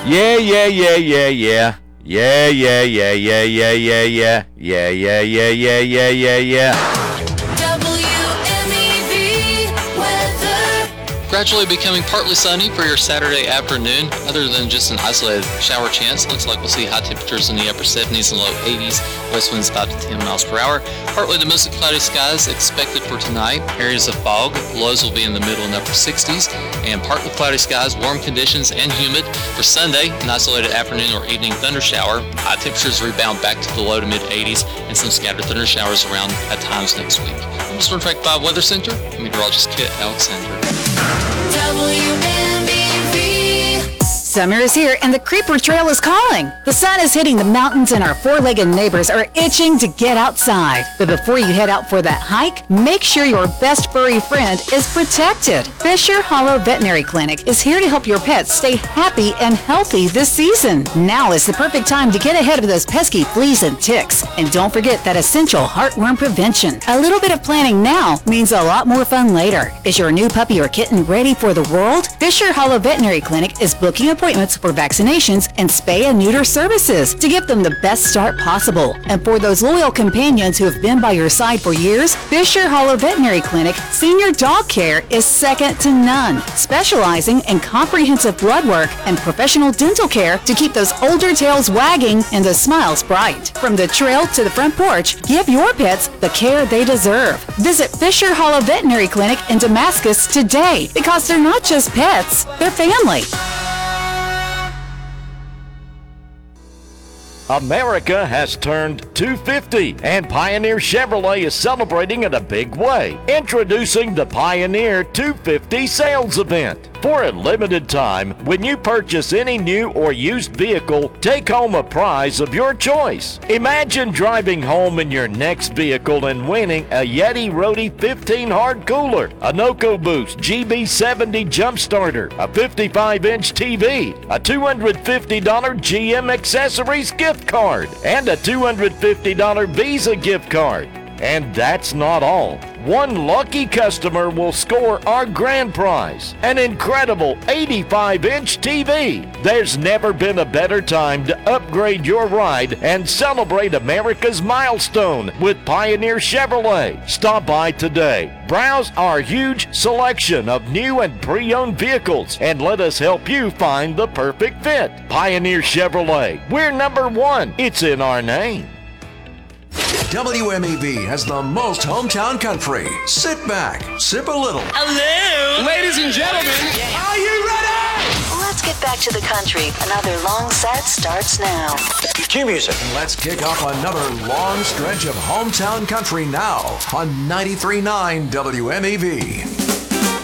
Yeah, yeah, yeah, yeah, yeah. Yeah, yeah, yeah, yeah, yeah, yeah, yeah. Yeah, yeah, yeah, yeah, yeah, yeah, yeah. WMEV weather. Gradually becoming partly sunny for your Saturday afternoon. Other than just an isolated shower chance, looks like we'll see high temperatures in the upper 70s and low 80s. West winds 5 to 10 miles per hour. Partly to mostly cloudy skies expected for tonight. Areas of fog. Lows will be in the middle and upper 60s. And partly cloudy skies, warm conditions, and humid. For Sunday, an isolated afternoon or evening thunder shower. High temperatures rebound back to the low to mid 80s and some scattered thunder showers around at times next week. From the Storm Track 5 Weather Center, I'm meteorologist Kit Alexander. WMEV. Summer is here and the Creeper Trail is calling. The sun is hitting the mountains and our four-legged neighbors are itching to get outside. But before you head out for that hike, make sure your best furry friend is protected. Fisher Hollow Veterinary Clinic is here to help your pets stay happy and healthy this season. Now is the perfect time to get ahead of those pesky fleas and ticks. And don't forget that essential heartworm prevention. A little bit of planning now means a lot more fun later. Is your new puppy or kitten ready for the world? Fisher Hollow Veterinary Clinic is booking appointments for vaccinations and spay and neuter services to give them the best start possible. And for those loyal companions who have been by your side for years, Fisher Hollow Veterinary Clinic Senior Dog Care is second to none, specializing in comprehensive blood work and professional dental care to keep those older tails wagging and the smiles bright. From the trail to the front porch, give your pets the care they deserve. Visit Fisher Hollow Veterinary Clinic in Damascus today because they're not just pets, they're family. America has turned 250 and Pioneer Chevrolet is celebrating in a big way. Introducing the Pioneer 250 sales event. For a limited time, when you purchase any new or used vehicle, take home a prize of your choice. Imagine driving home in your next vehicle and winning a Yeti Rode 15 hard cooler, a Noco Boost GB70 jump starter, a 55-inch TV, a $250 GM accessories gift card, and a $250 Visa gift card. And that's not all. One lucky customer will score our grand prize, an incredible 85-inch TV. There's never been a better time to upgrade your ride and celebrate America's milestone with Pioneer Chevrolet. Stop by today. Browse our huge selection of new and pre-owned vehicles and let us help you find the perfect fit. Pioneer Chevrolet. We're number one. It's in our name. WMEV has the most hometown country. Sit back, sip a little. Hello, ladies and gentlemen. Are you ready? Let's get back to the country. Another long set starts now. Cue music. Let's kick off another long stretch of hometown country now on 93.9 WMEV.